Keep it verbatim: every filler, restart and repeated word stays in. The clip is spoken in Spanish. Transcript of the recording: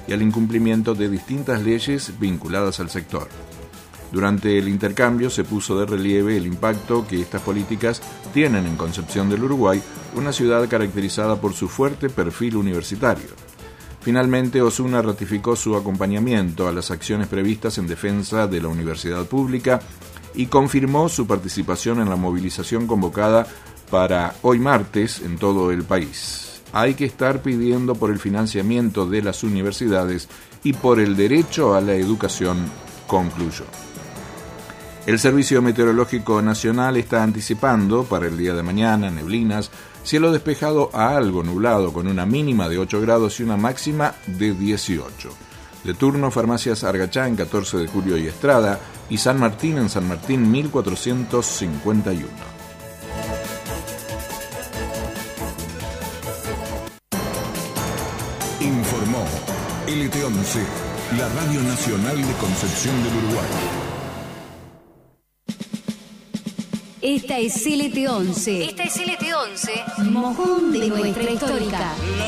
y al incumplimiento de distintas leyes vinculadas al sector. Durante el intercambio se puso de relieve el impacto que estas políticas tienen en Concepción del Uruguay, una ciudad caracterizada por su fuerte perfil universitario. Finalmente, Osuna ratificó su acompañamiento a las acciones previstas en defensa de la universidad pública y confirmó su participación en la movilización convocada para hoy martes en todo el país. Hay que estar pidiendo por el financiamiento de las universidades y por el derecho a la educación, concluyó. El Servicio Meteorológico Nacional está anticipando para el día de mañana neblinas, cielo despejado a algo nublado con una mínima de ocho grados y una máxima de dieciocho. De turno Farmacias Argachá en catorce de julio y Estrada y San Martín en San Martín mil cuatrocientos cincuenta y uno. Informó L T once, la Radio Nacional de Concepción del Uruguay. Esta es L T once. Esta es L T once. Mojón de nuestra histórica.